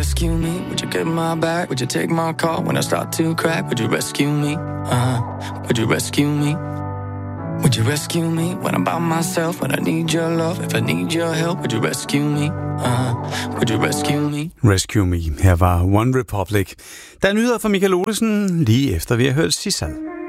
rescue me? Would you get my back? Would you take my call when I start to crack? Would you rescue me? Would you rescue me? Would you rescue me when I'm by myself? When I need your love, if I need your help, would you rescue me? Would you rescue me? Rescue me. Her var One Republic. Der er nyheder fra Michael Olesen, lige efter vi har hørt Sissal.